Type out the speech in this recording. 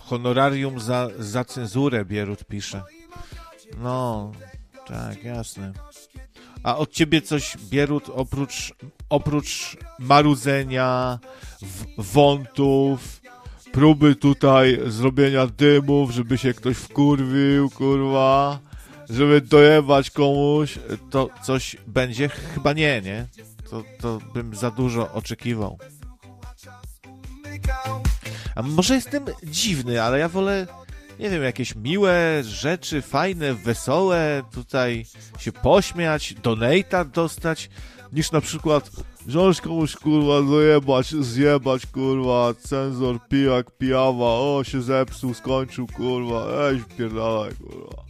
honorarium za cenzurę Bierut pisze. No, tak, jasne. A od ciebie coś, Bierut, oprócz marudzenia, wątów, próby tutaj zrobienia dymów, żeby się ktoś wkurwił, kurwa, żeby dojebać komuś, to coś będzie? Chyba nie? To bym za dużo oczekiwał. A może jestem dziwny, ale ja wolę, nie wiem, jakieś miłe rzeczy, fajne, wesołe, tutaj się pośmiać, donate'a dostać, niż na przykład wziąć komuś, kurwa, zjebać, kurwa, cenzor, pijak, pijawa, o, się zepsuł, skończył, kurwa, pierdalaj, kurwa.